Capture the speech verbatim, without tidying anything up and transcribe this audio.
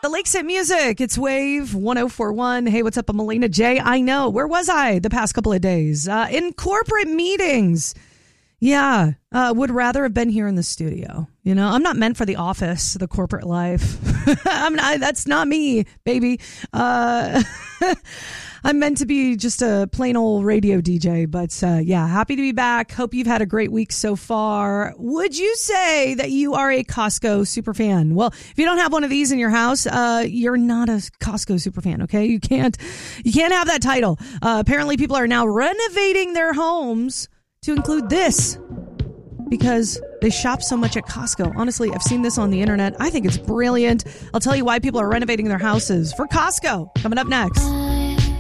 The Lakeside Music. It's Wave one oh four point one. Hey, what's up? I'm Melina J. I know. Where was I the past couple of days? Uh, in corporate meetings. Yeah. Uh, would rather have been here in the studio. You know, I'm not meant for the office, the corporate life. I'm not, that's not me, baby. Uh, I'm meant to be just a plain old radio D J, but uh, yeah, happy to be back. Hope you've had a great week so far. Would you say that you are a Costco super fan? Well, if you don't have one of these in your house, uh, you're not a Costco super fan. Okay, you can't, you can't have that title. Uh, apparently, people are now renovating their homes to include this because they shop so much at Costco. Honestly, I've seen this on the internet. I think it's brilliant. I'll tell you why people are renovating their houses for Costco. Coming up next.